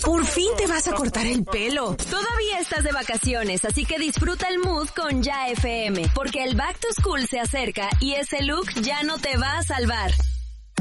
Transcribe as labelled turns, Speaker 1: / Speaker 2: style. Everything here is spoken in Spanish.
Speaker 1: Por fin te vas a cortar el pelo.
Speaker 2: Todavía estás de vacaciones, así que disfruta el mood con Ya FM, porque el Back to School se acerca y ese look ya no te va a salvar.